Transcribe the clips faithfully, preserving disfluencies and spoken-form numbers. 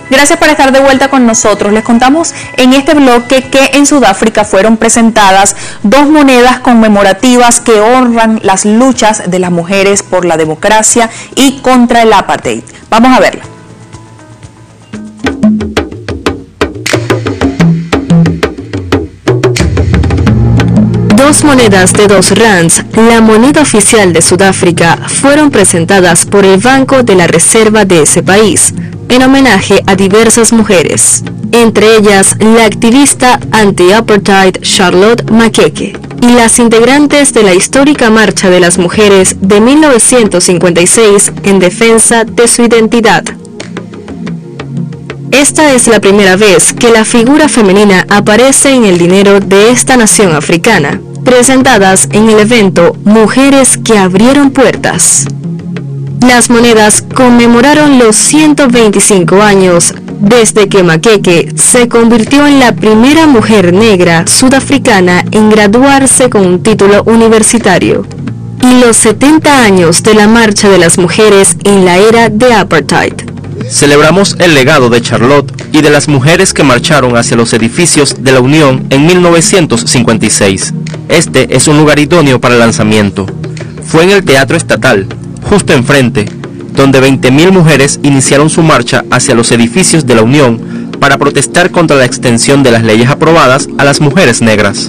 Gracias por estar de vuelta con nosotros. Les contamos en este bloque que en Sudáfrica fueron presentadas dos monedas conmemorativas que honran las luchas de las mujeres por la democracia y contra el apartheid. Vamos a verla. Dos monedas de dos rands, la moneda oficial de Sudáfrica, fueron presentadas por el Banco de la Reserva de ese país, en homenaje a diversas mujeres, entre ellas la activista anti-apartheid Charlotte Maxeke y las integrantes de la histórica Marcha de las Mujeres de mil novecientos cincuenta y seis en defensa de su identidad. Esta es la primera vez que la figura femenina aparece en el dinero de esta nación africana, presentadas en el evento Mujeres que abrieron puertas. Las monedas conmemoraron los ciento veinticinco años desde que Maxeke se convirtió en la primera mujer negra sudafricana en graduarse con un título universitario, y los setenta años de la Marcha de las Mujeres en la era de apartheid. Celebramos el legado de Charlotte y de las mujeres que marcharon hacia los edificios de la Unión en mil novecientos cincuenta y seis. Este es un lugar idóneo para el lanzamiento. Fue en el Teatro Estatal, justo enfrente, donde veinte mil mujeres iniciaron su marcha hacia los edificios de la Unión para protestar contra la extensión de las leyes aprobadas a las mujeres negras.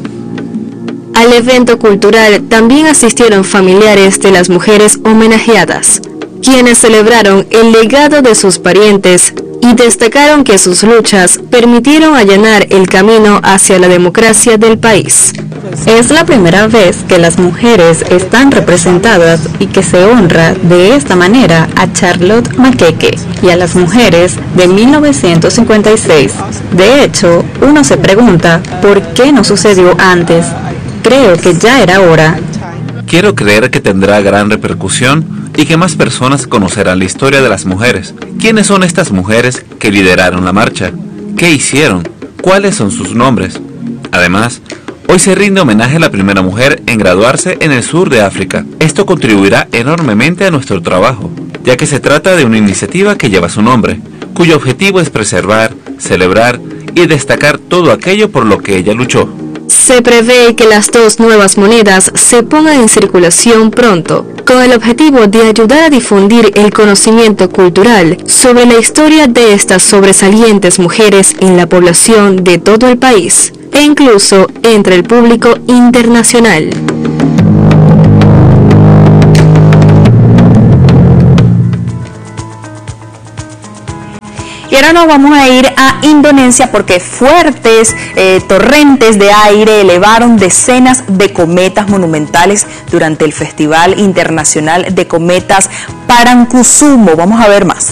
Al evento cultural también asistieron familiares de las mujeres homenajeadas, quienes celebraron el legado de sus parientes y destacaron que sus luchas permitieron allanar el camino hacia la democracia del país. Es la primera vez que las mujeres están representadas y que se honra de esta manera a Charlotte Maxeke y a las mujeres de mil novecientos cincuenta y seis. De hecho, uno se pregunta por qué no sucedió antes. Creo que ya era hora. Quiero creer que tendrá gran repercusión y que más personas conocerán la historia de las mujeres. ¿Quiénes son estas mujeres que lideraron la marcha? ¿Qué hicieron? ¿Cuáles son sus nombres? Además, hoy se rinde homenaje a la primera mujer en graduarse en el sur de África. Esto contribuirá enormemente a nuestro trabajo, ya que se trata de una iniciativa que lleva su nombre, cuyo objetivo es preservar, celebrar y destacar todo aquello por lo que ella luchó. Se prevé que las dos nuevas monedas se pongan en circulación pronto, con el objetivo de ayudar a difundir el conocimiento cultural sobre la historia de estas sobresalientes mujeres en la población de todo el país, e incluso entre el público internacional. Y ahora nos vamos a ir a Indonesia porque fuertes eh, torrentes de aire elevaron decenas de cometas monumentales durante el Festival Internacional de Cometas Parangkusumo. Vamos a ver más.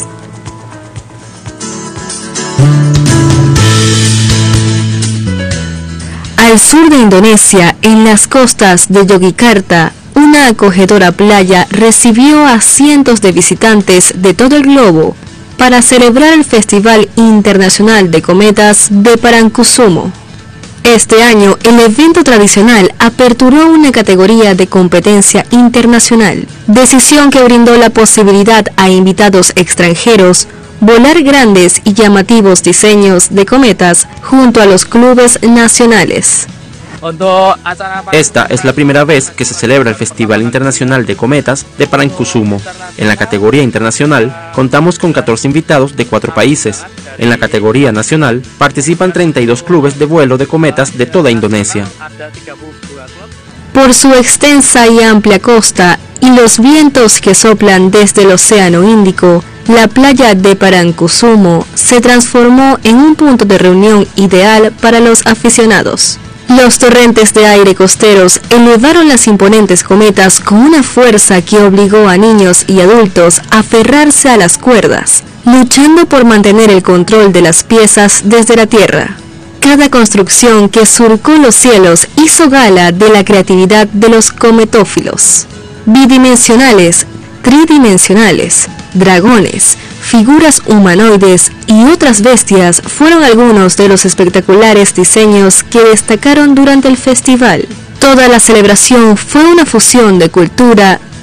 Al sur de Indonesia, en las costas de Yogyakarta, una acogedora playa recibió a cientos de visitantes de todo el globo para celebrar el Festival Internacional de Cometas de Parangkusumo. Este año, el evento tradicional aperturó una categoría de competencia internacional, decisión que brindó la posibilidad a invitados extranjeros volar grandes y llamativos diseños de cometas junto a los clubes nacionales. Esta es la primera vez que se celebra el Festival Internacional de Cometas de Parangkusumo. En la categoría internacional contamos con catorce invitados de cuatro países. En la categoría nacional participan treinta y dos clubes de vuelo de cometas de toda Indonesia. Por su extensa y amplia costa y los vientos que soplan desde el Océano Índico, la playa de Parangkusumo se transformó en un punto de reunión ideal para los aficionados. Los torrentes de aire costeros elevaron las imponentes cometas con una fuerza que obligó a niños y adultos a aferrarse a las cuerdas, luchando por mantener el control de las piezas desde la tierra. Cada construcción que surcó los cielos hizo gala de la creatividad de los cometófilos. Bidimensionales, tridimensionales, dragones, figuras humanoides y otras bestias fueron algunos de los espectaculares diseños que destacaron durante el festival. Toda la celebración fue una fusión de cultura,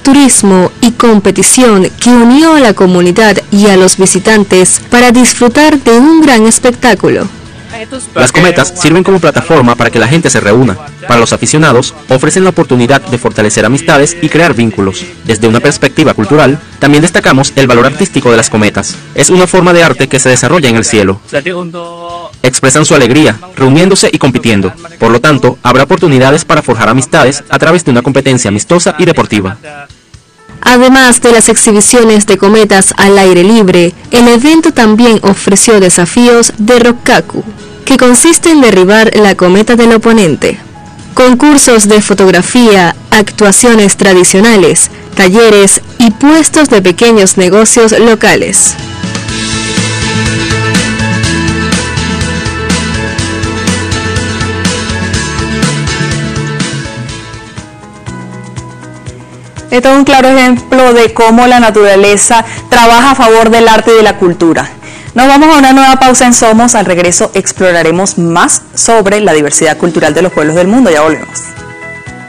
turismo y competición que unió a la comunidad y a los visitantes para disfrutar de un gran espectáculo. Las cometas sirven como plataforma para que la gente se reúna. Para los aficionados, ofrecen la oportunidad de fortalecer amistades y crear vínculos. Desde una perspectiva cultural, también destacamos el valor artístico de las cometas. Es una forma de arte que se desarrolla en el cielo. Expresan su alegría, reuniéndose y compitiendo. Por lo tanto, habrá oportunidades para forjar amistades a través de una competencia amistosa y deportiva. Además de las exhibiciones de cometas al aire libre, el evento también ofreció desafíos de Rokkaku, que consiste en derribar la cometa del oponente. Concursos de fotografía, actuaciones tradicionales, talleres y puestos de pequeños negocios locales. Esto es un claro ejemplo de cómo la naturaleza trabaja a favor del arte y de la cultura. Nos vamos a una nueva pausa en Somos. Al regreso exploraremos más sobre la diversidad cultural de los pueblos del mundo. Ya volvemos.